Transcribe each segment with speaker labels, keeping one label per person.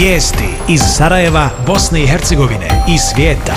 Speaker 1: Vijesti iz Sarajeva, Bosne i Hercegovine i svijeta.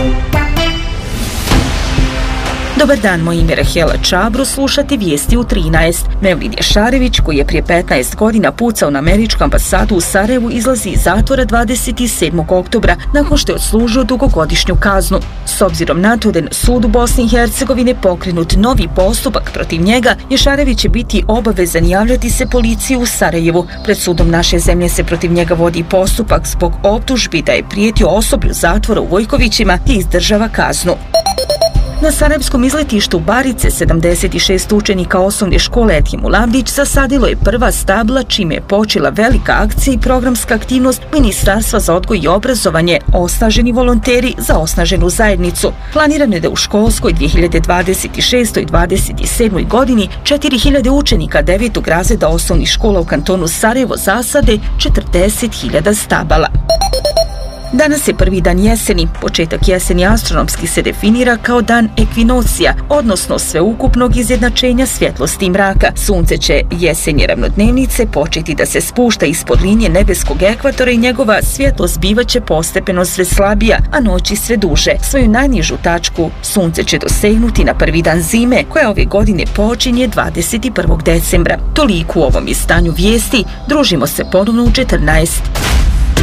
Speaker 2: Dobar dan, moje ime je Rahela Čabro, slušate vijesti u 13. Mevlid Ješarević, koji je prije 15 godina pucao na američku ambasadu u Sarajevu, izlazi iz zatvora 27. oktobra nakon što je odslužio dugogodišnju kaznu. S obzirom na to da je na sudu Bosne i Hercegovine pokrenut novi postupak protiv njega, Ješarević će biti obavezan javljati se policiji u Sarajevu. Pred sudom naše zemlje se protiv njega vodi postupak zbog optužbi da je prijetio osoblju zatvora u Vojkovićima i izdržava kaznu. Na sarajevskom izletištu Barice 76 učenika osnovne škole Etjem Ulavdić zasadilo je prva stabla, čime je počela velika akcija i programska aktivnost Ministarstva za odgoj i obrazovanje Osnaženi volonteri za osnaženu zajednicu. Planirano je da u školskoj 2026. i 2027. godini 4000 učenika 9. razreda osnovnih škola u kantonu Sarajevo zasade 40.000 stabala. Danas je prvi dan jeseni. Početak jeseni astronomski se definira kao dan ekvinocija, odnosno sveukupnog izjednačenja svjetlosti i mraka. Sunce će jesenje ravnodnevnice početi da se spušta ispod linije nebeskog ekvatora i njegova svjetlost bivaće postepeno sve slabija, a noći sve duže. Svoju najnižu tačku sunce će dosegnuti na prvi dan zime, koja ove godine počinje 21. decembra. Toliko u ovom izdanju vijesti, družimo se ponovno u 14.